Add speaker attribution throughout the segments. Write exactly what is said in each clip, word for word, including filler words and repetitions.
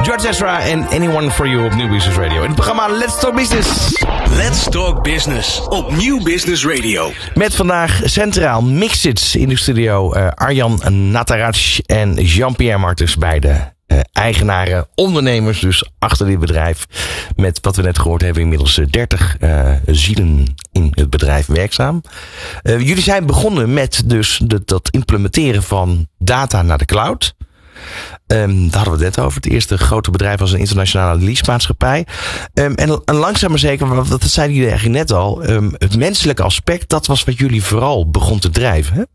Speaker 1: George Ezra en Anyone for You op Nieuw Business Radio. In het programma Let's Talk Business.
Speaker 2: Let's Talk Business op Nieuw Business Radio.
Speaker 1: Met vandaag centraal Mixits in de studio. Uh, Arjan Nataraj en Jean-Pierre Martens, beide uh, eigenaren, ondernemers dus achter dit bedrijf. Met wat we net gehoord hebben, inmiddels dertig uh, zielen in het bedrijf werkzaam. Uh, jullie zijn begonnen met dus de, dat implementeren van data naar de cloud. Um, daar hadden we het net over. Het eerste grote bedrijf was een internationale leasemaatschappij. Um, en, en langzaam maar zeker, dat zeiden jullie eigenlijk net al, um, het menselijke aspect, dat was wat jullie vooral begon te drijven. Hè?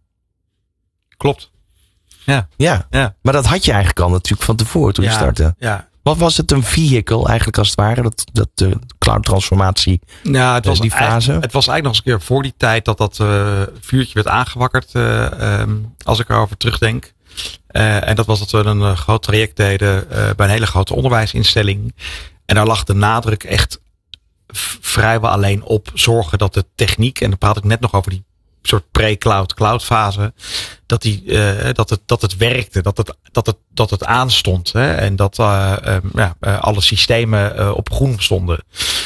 Speaker 3: Klopt. Ja.
Speaker 1: Ja. ja. Maar dat had je eigenlijk al natuurlijk van tevoren toen
Speaker 3: ja,
Speaker 1: je startte.
Speaker 3: Ja.
Speaker 1: Wat was het een vehicle eigenlijk als het ware, dat, dat de cloud transformatie,
Speaker 3: nou, het was
Speaker 1: die fase?
Speaker 3: Het was eigenlijk nog eens een keer voor die tijd dat dat uh, vuurtje werd aangewakkerd, uh, um, als ik erover terugdenk. Uh, en dat was dat we een uh, groot traject deden uh, bij een hele grote onderwijsinstelling. En daar lag de nadruk echt v- vrijwel alleen op zorgen dat de techniek, en dan praat ik net nog over die soort pre-cloud cloud fase, dat die uh, dat het dat het werkte, dat het dat het dat het aanstond, hè, en dat uh, um, ja, uh, alle systemen uh, op groen stonden.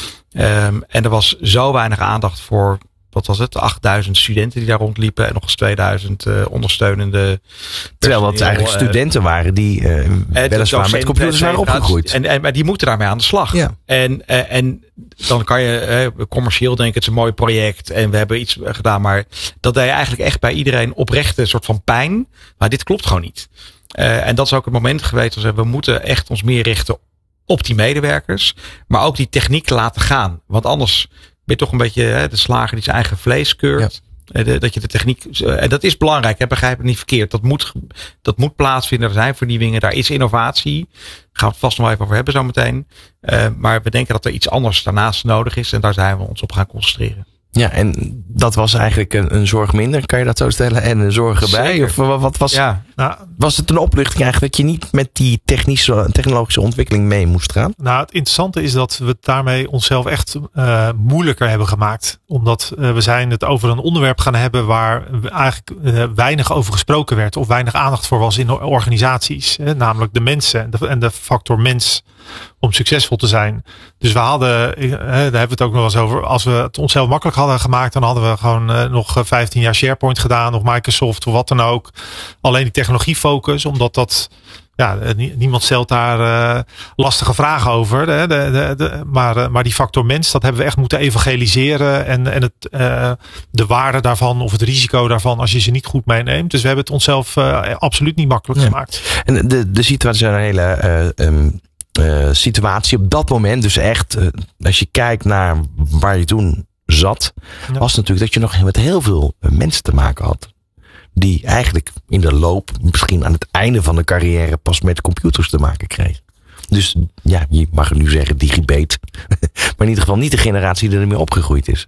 Speaker 3: Um, en er was zo weinig aandacht voor, wat was het, achtduizend studenten die daar rondliepen en nog eens tweeduizend uh, ondersteunende.
Speaker 1: Terwijl dat eigenlijk studenten waren die uh, weliswaar met computers waren opgegroeid.
Speaker 3: En, en, maar die moeten daarmee aan de slag.
Speaker 1: Ja.
Speaker 3: En, uh, en dan kan je uh, commercieel denken, het is een mooi project en we hebben iets gedaan, maar dat deed je eigenlijk echt bij iedereen oprechte soort van pijn. Maar dit klopt gewoon niet. Uh, en dat is ook het moment geweest dat we moeten echt ons meer richten op die medewerkers, maar ook die techniek laten gaan. Want anders ben je toch een beetje hè, de slager die zijn eigen vlees keurt. Ja. De, dat je de techniek, en dat is belangrijk, hè, begrijp het niet verkeerd. Dat moet, dat moet plaatsvinden, er zijn vernieuwingen, daar is innovatie. Daar gaan we het vast nog even over hebben zo meteen. Uh, maar we denken dat er iets anders daarnaast nodig is en daar zijn we ons op gaan concentreren.
Speaker 1: Ja, en dat was eigenlijk een, een zorg minder, kan je dat zo stellen? En een zorg erbij? Zeker. Of wat was,
Speaker 4: ja, nou,
Speaker 1: was het een opluchting eigenlijk dat je niet met die technische, technologische ontwikkeling mee moest gaan?
Speaker 4: Nou, het interessante is dat we daarmee onszelf echt uh, moeilijker hebben gemaakt. Omdat uh, we zijn het over een onderwerp gaan hebben waar eigenlijk uh, weinig over gesproken werd. Of weinig aandacht voor was in organisaties. Hè, namelijk de mensen en de, en de factor mens om succesvol te zijn. Dus we hadden, uh, daar hebben we het ook nog eens over. Als we het onszelf makkelijk hadden gemaakt, dan hadden we gewoon uh, nog vijftien jaar SharePoint gedaan. Of Microsoft of wat dan ook. Alleen die technologiefocus, omdat dat, ja, niemand stelt daar uh, lastige vragen over. De, de, de, de, maar, uh, maar die factor mens, dat hebben we echt moeten evangeliseren. En, en het, uh, de waarde daarvan of het risico daarvan als je ze niet goed meeneemt. Dus we hebben het onszelf uh, absoluut niet makkelijk ja. gemaakt.
Speaker 1: En de, de situatie is een hele Uh, um Uh, situatie op dat moment, dus echt, uh, als je kijkt naar waar je toen zat, ja. was natuurlijk dat je nog met heel veel mensen te maken had. Die eigenlijk in de loop, misschien aan het einde van de carrière, pas met computers te maken kregen. Dus ja, je mag het nu zeggen digibate. Maar in ieder geval niet de generatie die er meer opgegroeid is.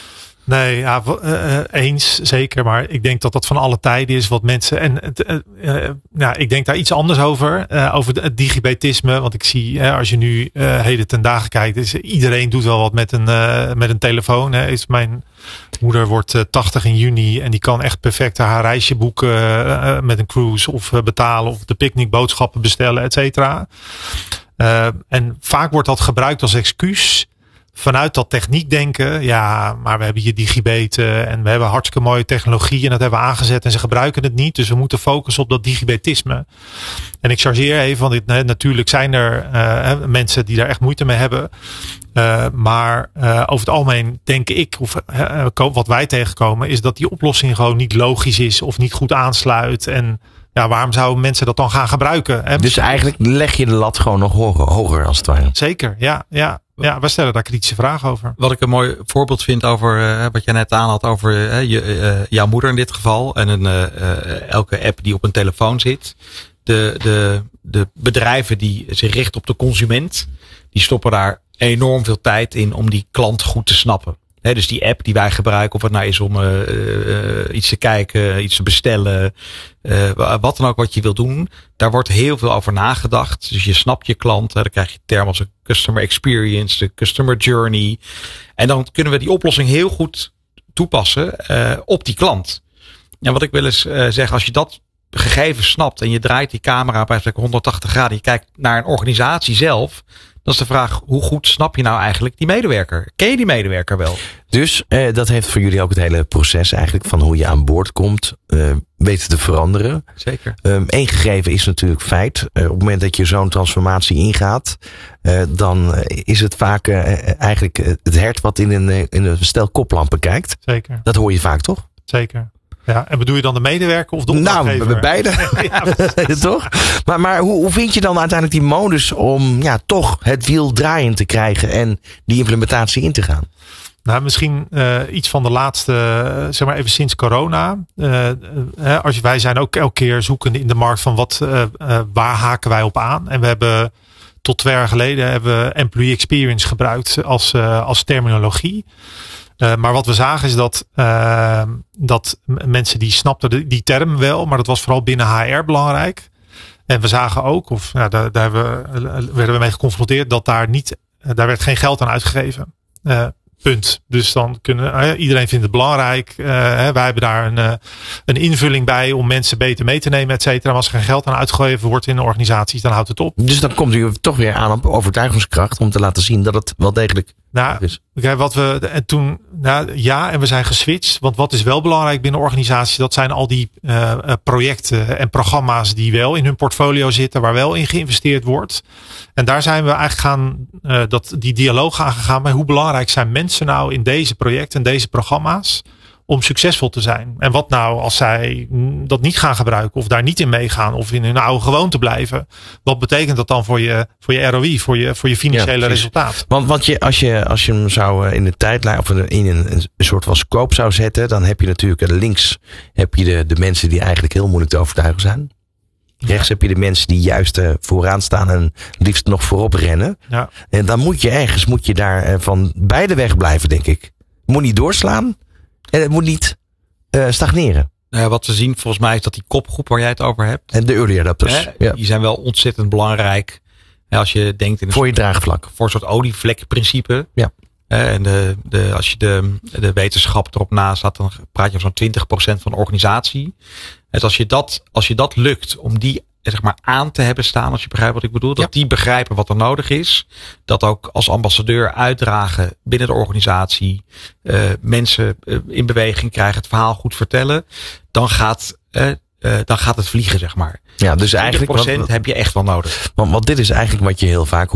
Speaker 4: Nee, ja, uh, eens zeker. Maar ik denk dat dat van alle tijden is wat mensen. En uh, uh, ja, ik denk daar iets anders over. Uh, over het digibetisme. Want ik zie, uh, als je nu uh, heden ten dagen kijkt, is iedereen doet wel wat met een, uh, met een telefoon. Hè. Is mijn moeder wordt uh, tachtig in juni en die kan echt perfect haar reisje boeken uh, met een cruise of uh, betalen of de picknickboodschappen bestellen, et cetera. Uh, en vaak wordt dat gebruikt als excuus. Vanuit dat techniek denken, ja, maar we hebben hier digibeten en we hebben hartstikke mooie technologie en dat hebben we aangezet en ze gebruiken het niet. Dus we moeten focussen op dat digibetisme. En ik chargeer even, want dit, natuurlijk zijn er uh, mensen die daar echt moeite mee hebben. Uh, maar uh, over het algemeen denk ik, of uh, wat wij tegenkomen, is dat die oplossing gewoon niet logisch is of niet goed aansluit. En ja, waarom zouden mensen dat dan gaan gebruiken? Hè?
Speaker 1: Dus eigenlijk leg je de lat gewoon nog hoger, hoger als het ware.
Speaker 4: Zeker, ja, ja. Ja, wij stellen daar kritische vragen over.
Speaker 3: Wat ik een mooi voorbeeld vind over uh, wat jij net aan had over uh, je, uh, jouw moeder in dit geval. En een, uh, uh, elke app die op een telefoon zit. De, de, de bedrijven die zich richten op de consument, die stoppen daar enorm veel tijd in om die klant goed te snappen. He, dus die app die wij gebruiken, of het nou is om uh, uh, iets te kijken, iets te bestellen, uh, wat dan ook wat je wil doen, daar wordt heel veel over nagedacht. Dus je snapt je klant, hè, dan krijg je termen als een customer experience, de customer journey. En dan kunnen we die oplossing heel goed toepassen uh, op die klant. En wat ik wil eens uh, zeggen, als je dat gegevens snapt en je draait die camera bij honderdtachtig graden, je kijkt naar een organisatie zelf, dan is de vraag, hoe goed snap je nou eigenlijk die medewerker? Ken je die medewerker wel?
Speaker 1: Dus uh, dat heeft voor jullie ook het hele proces eigenlijk van hoe je aan boord komt uh, weten te veranderen.
Speaker 3: Zeker.
Speaker 1: Um, Eén gegeven is natuurlijk feit. Uh, op het moment dat je zo'n transformatie ingaat, uh, dan is het vaak uh, eigenlijk het hert wat in een, in een stel koplampen kijkt.
Speaker 4: Zeker.
Speaker 1: Dat hoor je vaak, toch?
Speaker 4: Zeker. Ja, en bedoel je dan de medewerker of de opdrachtgever?
Speaker 1: Nou, beide. Ja, toch? Maar, maar hoe, hoe vind je dan uiteindelijk die modus om ja, toch het wiel draaiend te krijgen en die implementatie in te gaan?
Speaker 4: Nou, misschien uh, iets van de laatste, uh, zeg maar even sinds corona. Uh, uh, als wij zijn ook elke keer zoekende in de markt van wat, uh, uh, waar haken wij op aan? En we hebben tot twee jaar geleden hebben we employee experience gebruikt als, uh, als terminologie. Uh, maar wat we zagen is dat, uh, dat mensen die snapten de, die term wel, maar dat was vooral binnen H R belangrijk. En we zagen ook, of ja, daar, daar we, werden we mee geconfronteerd, dat daar niet, daar werd geen geld aan uitgegeven. Uh, Punt. Dus dan kunnen uh, iedereen vindt het belangrijk. Uh, hè, wij hebben daar een, uh, een invulling bij om mensen beter mee te nemen, et cetera. Maar als er geen geld aan uitgegeven wordt in de organisaties, dan houdt het op.
Speaker 1: Dus dan komt u toch weer aan op overtuigingskracht om te laten zien dat het wel degelijk
Speaker 4: nou,
Speaker 1: is.
Speaker 4: Kijk, wat we en toen, nou, ja, en we zijn geswitcht. Want wat is wel belangrijk binnen organisaties, dat zijn al die uh, projecten en programma's die wel in hun portfolio zitten, waar wel in geïnvesteerd wordt. En daar zijn we eigenlijk gaan, uh, dat, die dialoog aangegaan bij hoe belangrijk zijn mensen nou in deze projecten en deze programma's om succesvol te zijn. En wat nou als zij dat niet gaan gebruiken of daar niet in meegaan of in hun oude gewoonte blijven. Wat betekent dat dan voor je, voor je R O I, voor je, voor je financiële ja, resultaat?
Speaker 1: Want, want je, als, je, als je hem zou in de tijdlijn of in een, een soort van scope zou zetten, dan heb je natuurlijk links heb je de, de mensen die eigenlijk heel moeilijk te overtuigen zijn. Rechts ja. heb je de mensen die juist uh, vooraan staan en liefst nog voorop rennen. Ja. En dan moet je ergens moet je daar uh, van beide weg blijven, denk ik. Het moet niet doorslaan en het moet niet uh, stagneren.
Speaker 3: Nou, wat we zien volgens mij is dat die kopgroep waar jij het over hebt.
Speaker 1: En de early adapters.
Speaker 3: Hè, ja. Die zijn wel ontzettend belangrijk. Als je denkt in een
Speaker 1: voor je draagvlak.
Speaker 3: Voor een soort olievlekprincipe.
Speaker 1: Ja.
Speaker 3: En de, de, als je de, de wetenschap erop naast staat, dan praat je over zo'n twintig procent van de organisatie. Dus als je dat, als je dat lukt om die zeg maar aan te hebben staan, als je begrijpt wat ik bedoel, dat ja. die begrijpen wat er nodig is, dat ook als ambassadeur uitdragen binnen de organisatie, uh, mensen uh, in beweging krijgen, het verhaal goed vertellen, dan gaat, uh, uh, dan gaat het vliegen, zeg maar.
Speaker 1: Ja, dus eigenlijk
Speaker 3: twintig procent heb je echt wel nodig.
Speaker 1: Want, want dit is eigenlijk wat je heel vaak